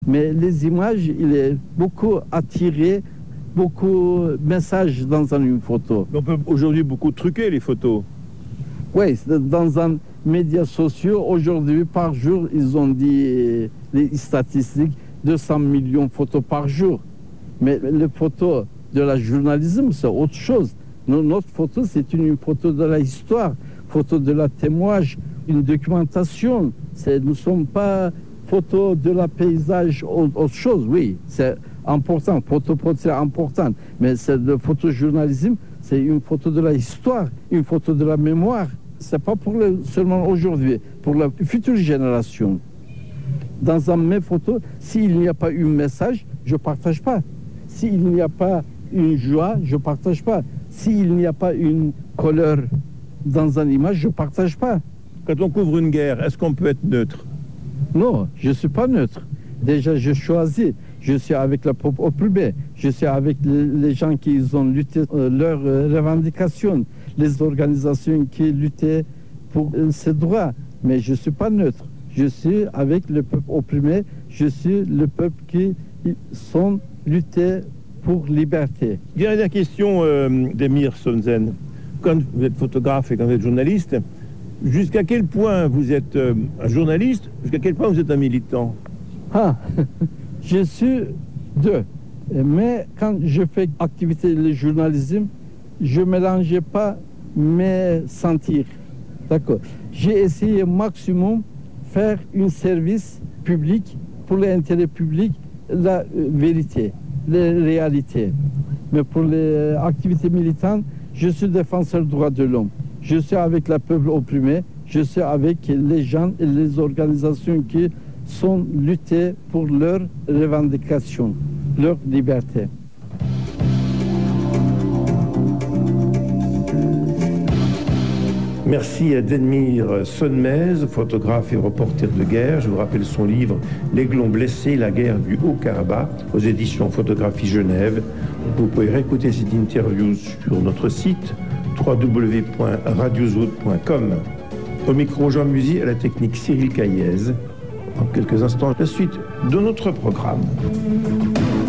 Mais les images, il est beaucoup attiré, beaucoup de messages dans une photo. On peut aujourd'hui beaucoup truquer les photos. Oui, dans un médias sociaux, aujourd'hui, par jour, ils ont dit, les statistiques, 200 millions de photos par jour. Mais les photos de la journalisme, c'est autre chose. Notre photo, c'est une photo de la histoire, photo de la témoignage, une documentation. Nous ne sommes pas photos de la paysage, autre chose, oui. C'est important, photo c'est important. Mais le photojournalisme, c'est une photo de la histoire, une photo de la mémoire. C'est pas pour seulement aujourd'hui, pour la future génération. Dans mes photos, s'il n'y a pas un message, je ne partage pas. S'il n'y a pas une joie, je ne partage pas. S'il n'y a pas une couleur dans une image, je ne partage pas. Quand on couvre une guerre, est-ce qu'on peut être neutre? Non, je ne suis pas neutre. Déjà, je choisis. Je suis avec le peuple opprimé. Je suis avec les gens qui ont lutté leurs revendications, les organisations qui luttaient pour ces droits. Mais je ne suis pas neutre. Je suis avec le peuple opprimé. Je suis le peuple qui sont luttés pour liberté. Dernière question d'Emir Sonzen. Quand vous êtes photographe et quand vous êtes journaliste, jusqu'à quel point vous êtes un journaliste, jusqu'à quel point vous êtes un militant? Je suis deux. Mais quand je fais activité de journalisme, je ne mélangeais pas mes sentir. D'accord. J'ai essayé au maximum faire un service public pour l'intérêt public, la vérité, les réalités. Mais pour les activités militantes, je suis défenseur des droits de l'homme. Je suis avec le peuple opprimé, je suis avec les gens et les organisations qui sont luttées pour leurs revendications, leur liberté. Merci à Denmir Sonmez, photographe et reporter de guerre. Je vous rappelle son livre « L'Aiglon blessé, la guerre du Haut-Karabakh » aux éditions Photographie Genève. Vous pouvez réécouter cette interview sur notre site www.radiozout.com. Au micro Jean Musy, à la technique Cyril Caillez. En quelques instants, la suite de notre programme.